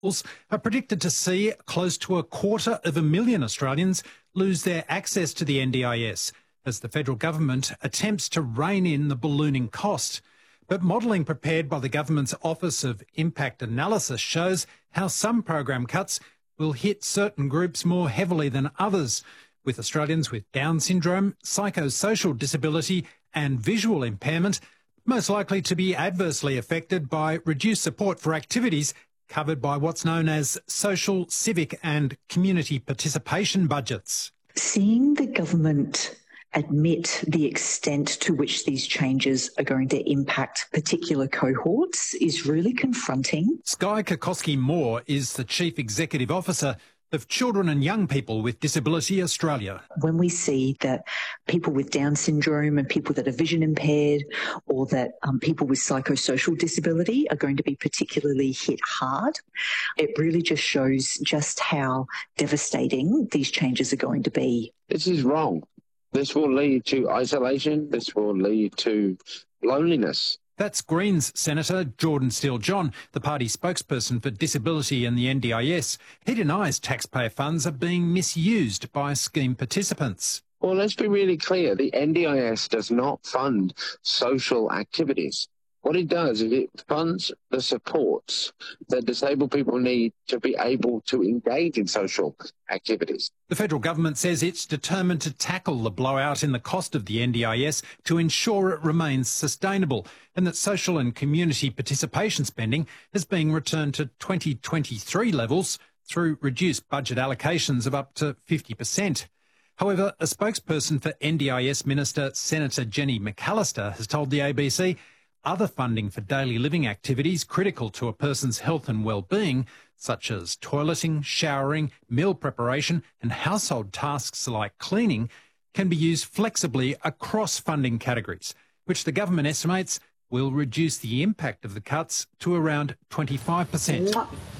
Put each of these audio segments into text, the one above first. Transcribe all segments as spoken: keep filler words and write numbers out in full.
are predicted to see close to a quarter of a million Australians lose their access to the N D I S as the federal government attempts to rein in the ballooning cost. But modelling prepared by the government's Office of Impact Analysis shows how some program cuts will hit certain groups more heavily than others, with Australians with Down syndrome, psychosocial disability and visual impairment most likely to be adversely affected by reduced support for activities covered by what's known as social, civic and community participation budgets. Seeing the government admit the extent to which these changes are going to impact particular cohorts is really confronting. Skye Kokoski-Moore is the Chief Executive Officer of Children and Young People with Disability Australia. When we see that people with Down syndrome and people that are vision impaired or that um, people with psychosocial disability are going to be particularly hit hard, it really just shows just how devastating these changes are going to be. This is wrong. This will lead to isolation. This will lead to loneliness. That's Greens Senator Jordan Steele-John, the party spokesperson for disability and the N D I S. He denies taxpayer funds are being misused by scheme participants. Well, let's be really clear. The N D I S does not fund social activities. What it does is it funds the supports that disabled people need to be able to engage in social activities. The federal government says it's determined to tackle the blowout in the cost of the N D I S to ensure it remains sustainable, and that social and community participation spending is being returned to twenty twenty-three levels through reduced budget allocations of up to fifty percent. However, a spokesperson for N D I S Minister Senator Jenny McAllister has told the A B C other funding for daily living activities critical to a person's health and well-being, such as toileting, showering, meal preparation and household tasks like cleaning, can be used flexibly across funding categories, which the government estimates will reduce the impact of the cuts to around twenty-five percent.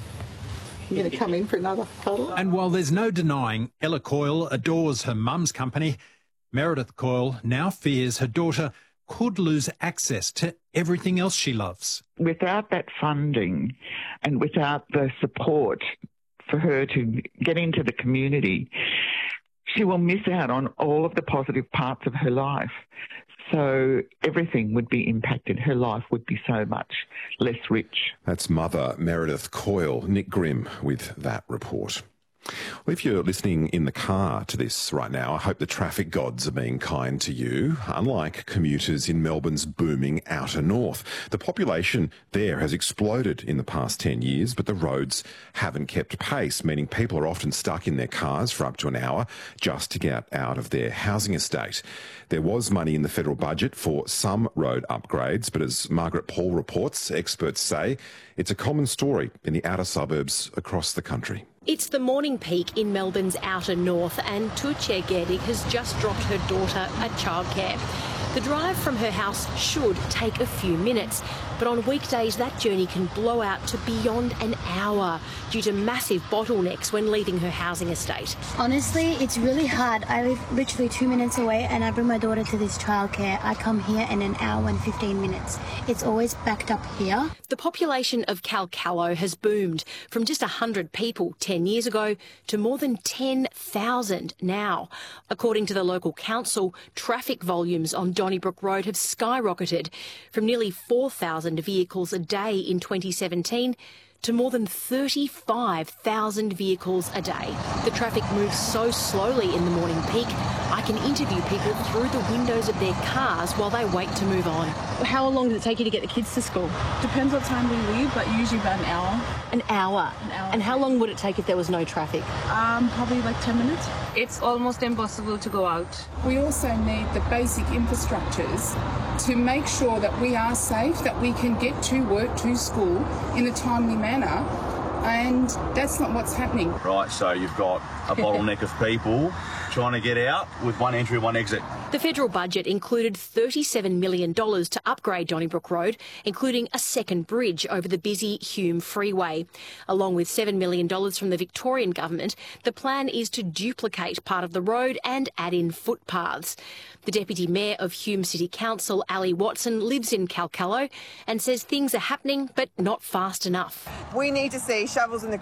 You're going to come in for another puddle? And while there's no denying Ella Coyle adores her mum's company, Meredith Coyle now fears her daughter could lose access to everything else she loves. Without that funding and without the support for her to get into the community, she will miss out on all of the positive parts of her life. So everything would be impacted. Her life would be so much less rich. That's mother Meredith Coyle. Nick Grimm with that report. Well, if you're listening in the car to this right now, I hope the traffic gods are being kind to you. Unlike commuters in Melbourne's booming outer north, the population there has exploded in the past ten years, but the roads haven't kept pace, meaning people are often stuck in their cars for up to an hour just to get out of their housing estate. There was money in the federal budget for some road upgrades, but as Margaret Paul reports, experts say it's a common story in the outer suburbs across the country. It's the morning peak in Melbourne's outer north and Tuche Gerdig has just dropped her daughter at childcare. The drive from her house should take a few minutes, but on weekdays that journey can blow out to beyond an hour due to massive bottlenecks when leaving her housing estate. Honestly, it's really hard. I live literally two minutes away and I bring my daughter to this childcare. I come here in an hour and fifteen minutes. It's always backed up here. The population of Calcallo has boomed from just one hundred people ten years ago to more than ten thousand now. According to the local council, traffic volumes on Donnybrook Road have skyrocketed from nearly four thousand vehicles a day in twenty seventeen to more than thirty-five thousand vehicles a day. The traffic moves so slowly in the morning peak, I can interview people through the windows of their cars while they wait to move on. How long does it take you to get the kids to school? Depends what time we leave, but usually about an hour. An hour? An hour. And how long would it take if there was no traffic? Um, probably like ten minutes. It's almost impossible to go out. We also need the basic infrastructures to make sure that we are safe, that we can get to work, to school in a timely manner. And that's not what's happening. Right, so you've got a bottleneck of people trying to get out with one entry and one exit. The federal budget included thirty-seven million dollars to upgrade Donnybrook Road, including a second bridge over the busy Hume Freeway. Along with seven million dollars from the Victorian government, the plan is to duplicate part of the road and add in footpaths. The Deputy Mayor of Hume City Council, Ali Watson, lives in Calcallo and says things are happening but not fast enough. We need to see shovels in the